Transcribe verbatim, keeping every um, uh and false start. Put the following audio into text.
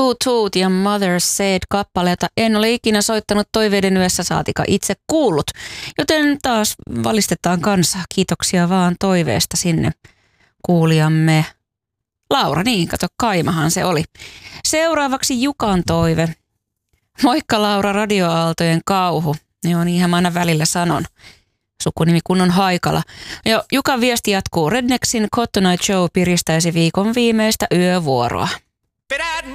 Toot Toot ja Mother Said -kappaleita en ole ikinä soittanut toiveiden yössä, saatika itse kuullut. Joten taas valistetaan kansaa. Kiitoksia vaan toiveesta sinne kuulijamme. Laura, niin kato, Kaimahan se oli. Seuraavaksi Jukan toive. Moikka Laura, radioaaltojen kauhu. Joo, niin ihan aina välillä sanon. Sukunimi kun on Haikala. Ja Jukan viesti jatkuu. Rednexin Cotton Eye Joe piristäisi viikon viimeistä yövuoroa.